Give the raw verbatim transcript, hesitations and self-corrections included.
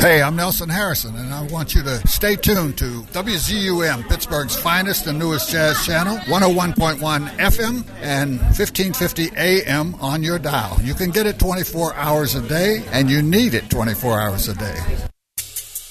Hey, I'm Nelson Harrison, and I want you to stay tuned to W Z U M, Pittsburgh's finest and newest jazz channel, one oh one point one F M and fifteen fifty A M on your dial. You can get it twenty-four hours a day, and you need it twenty-four hours a day.